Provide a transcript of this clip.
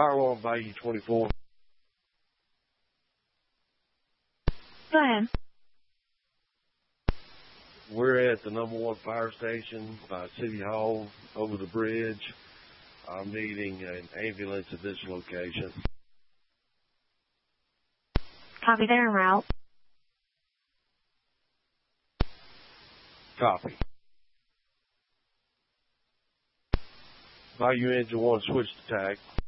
Fire alarm value 24. Go ahead. We're at the #1 fire station by City Hall over the bridge. I'm needing an ambulance at this location. Copy, there en route. Copy. Value engine 1 switched attack.